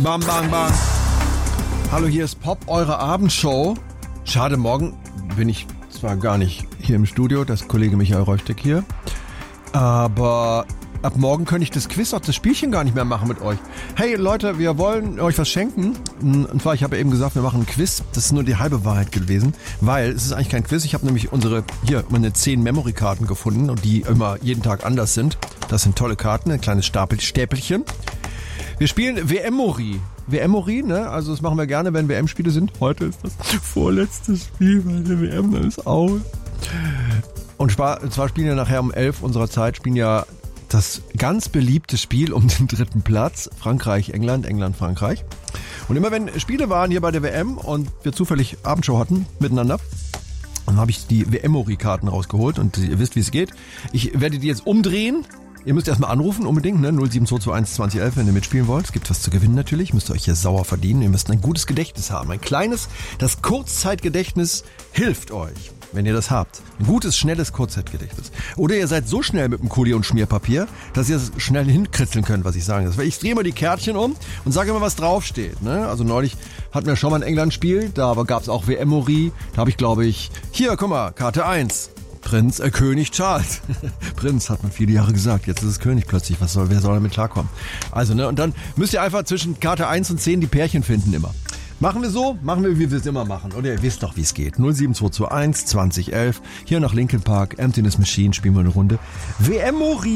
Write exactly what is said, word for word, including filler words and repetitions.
Bam, bam, bam. Hallo, hier ist Pop, eure Abendshow. Schade, morgen bin ich zwar gar nicht hier im Studio, das Kollege Michael Reuschteck hier, aber ab morgen könnte ich das Quiz, auch das Spielchen gar nicht mehr machen mit euch. Hey Leute, wir wollen euch was schenken. Und zwar, ich habe ja eben gesagt, wir machen ein Quiz. Das ist nur die halbe Wahrheit gewesen, weil es ist eigentlich kein Quiz. Ich habe nämlich unsere, hier, meine zehn Memory-Karten gefunden und die immer jeden Tag anders sind. Das sind tolle Karten, ein kleines Stapel, Stäpelchen. Wir spielen W M-Mori. W M-Mori, ne? Also das machen wir gerne, wenn W M-Spiele sind. Heute ist das vorletzte Spiel bei der W M, dann ist aus. Und zwar spielen wir nachher um elf unserer Zeit, spielen ja das ganz beliebte Spiel um den dritten Platz. Frankreich, England, England, Frankreich. Und immer wenn Spiele waren hier bei der W M und wir zufällig Abendshow hatten miteinander, dann habe ich die W M-Mori-Karten rausgeholt und ihr wisst, wie es geht. Ich werde die jetzt umdrehen. Ihr müsst erstmal anrufen, unbedingt, ne? null sieben zwei zwei eins zwanzig elf, wenn ihr mitspielen wollt. Es gibt was zu gewinnen natürlich. Müsst ihr euch hier sauer verdienen. Ihr müsst ein gutes Gedächtnis haben. Ein kleines, das Kurzzeitgedächtnis hilft euch, wenn ihr das habt. Ein gutes, schnelles Kurzzeitgedächtnis. Oder ihr seid so schnell mit dem Kuli und Schmierpapier, dass ihr es schnell hinkritzeln könnt, was ich sagen will. Ich drehe mal die Kärtchen um und sage immer, was draufsteht. Ne? Also neulich hatten wir schon mal ein England-Spiel. Da gab es auch W M-Mori. Da habe ich, glaube ich, hier, guck mal, Karte eins. Prinz, äh, König Charles. Prinz hat man viele Jahre gesagt, jetzt ist es König plötzlich. Was soll, wer soll damit klarkommen? Also, ne, und dann müsst ihr einfach zwischen Karte eins und zehn die Pärchen finden immer. Machen wir so, machen wir, wie wir es immer machen. Oder ihr wisst doch, wie es geht. null sieben zwei zwei eins zwanzig elf. Hier nach Linkin Park, Emptiness Machine, spielen wir eine Runde. W M-Mori.